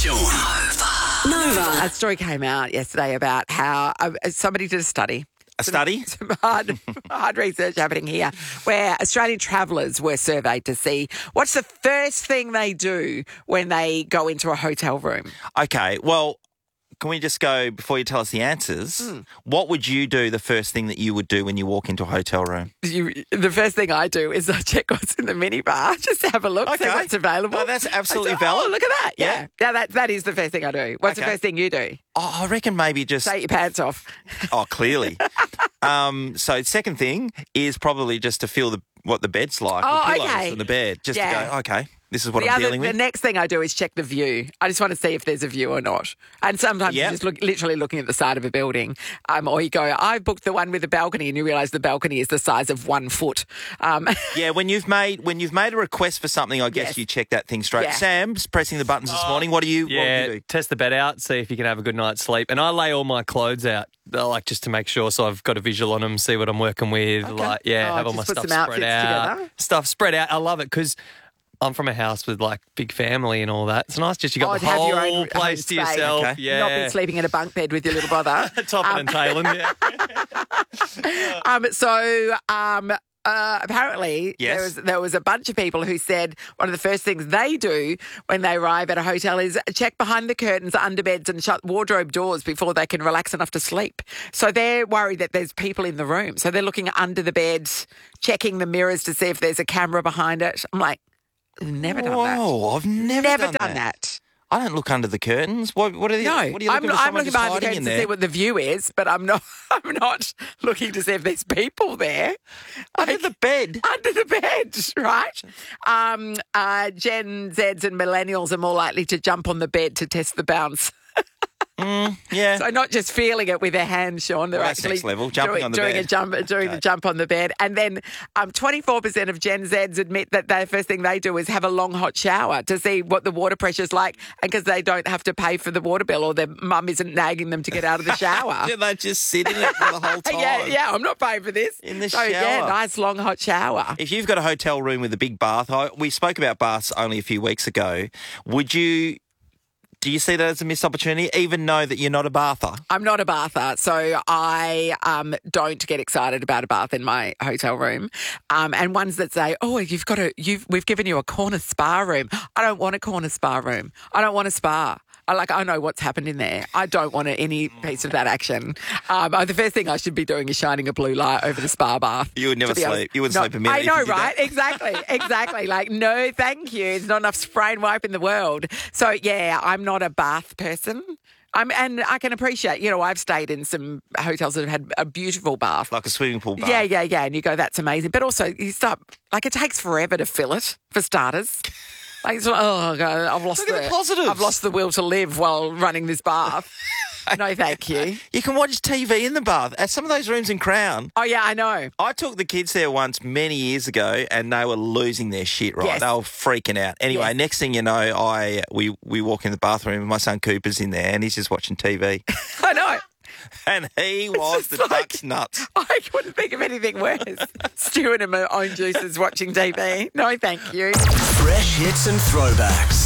Sean. Nova. A story came out yesterday about how somebody did a study. A study? Some hard research happening here where Australian travellers were surveyed to see what's the first thing they do when they go into a hotel room. Okay, well, can we just go, before you tell us the answers, what would you do, the first thing that you would do when you walk into a hotel room? The first thing I do is I check what's in the minibar, just to have a look, see what's available. No, that's absolutely I say, valid. Oh, look at that. Yeah, that is the first thing I do. What's the Okay. first thing you do? Oh, I reckon maybe just... Take your pants off. Oh, clearly. So second thing is probably just to feel what the bed's like. Oh, the pillows okay. and the bed. Just Yeah. to go, okay, this is what I'm dealing The with. next thing I do is check the view. I just want to see if there's a view or not. And sometimes Yep. you're just literally looking at the side of a building. Or you go, I booked the one with the balcony, and you realise the balcony is the size of 1 foot. Yeah, when you've made a request for something, I guess Yes. you check that thing straight. Yeah. Sam's pressing the buttons this morning. What do you do? Test the bed out, see if you can have a good night's sleep. And I lay all my clothes out, like just to make sure, so I've got a visual on them, see what I'm working with. Okay. Like, have all my just put stuff some spread outfits out. together. Stuff spread out. I love it because I'm from a house with like big family and all that. It's nice just you got to the have your whole own place to space. yourself. Okay. Yeah. Not be sleeping in a bunk bed with your little brother. Topping and tailing, yeah. Apparently, Yes. there was a bunch of people who said one of the first things they do when they arrive at a hotel is check behind the curtains, under beds, and shut wardrobe doors before they can relax enough to sleep. So they're worried that there's people in the room. So they're looking under the bed, checking the mirrors to see if there's a camera behind it. I'm like, never done that. Whoa, I've never done that. I don't look under the curtains. What are you? No, What are you I'm looking for? looking Someone just behind the hiding in curtains to there? see what the view is, but I'm not. I'm not looking to see if there's people there. Under the bed. Under the bed, right? Gen Zs and millennials are more likely to jump on the bed to test the bounce. Yeah. So not just feeling it with their hands, Sean. They're Well, that's actually next level, jumping on the doing bed. the jump on the bed. And then 24% of Gen Zs admit that the first thing they do is have a long hot shower to see what the water pressure's like, and because they don't have to pay for the water bill or their mum isn't nagging them to get out of the shower. Yeah, they just sit in it for the whole time. Yeah, I'm not paying for this. In the Yeah, shower. nice long hot shower. If you've got a hotel room with a big bath, we spoke about baths only a few weeks ago. Do you see that as a missed opportunity, even know that you're not a bather? I'm not a bather, so I don't get excited about a bath in my hotel room. And ones that say, "Oh, we've given you a corner spa room." I don't want a corner spa room. I don't want a spa. I know what's happened in there. I don't want any piece of that action. The first thing I should be doing is shining a blue light over the spa bath. You would never to be honest. sleep. You wouldn't sleep a minute. I if know, you did right? that. Exactly. Like, no, thank you. There's not enough spray and wipe in the world. So, yeah, I'm not a bath person. And I can appreciate, I've stayed in some hotels that have had a beautiful bath. Like a swimming pool bath. Yeah. And you go, that's amazing. But also, you start, it takes forever to fill it, for starters. Like, it's like, oh, God, I've lost Look at the positives. I've lost the will to live while running this bath. No, thank you. You can watch TV in the bath. At some of those rooms in Crown, Oh, yeah, I know. I took the kids there once many years ago and they were losing their shit, right? Yes. They were freaking out. Anyway, Yes. next thing you know, we walk in the bathroom and my son Cooper's in there and he's just watching TV. I know. And he was the just like- duck's nuts. I couldn't think of anything worse. Stewing in my own juices watching TV. No, thank you. Fresh hits and throwbacks.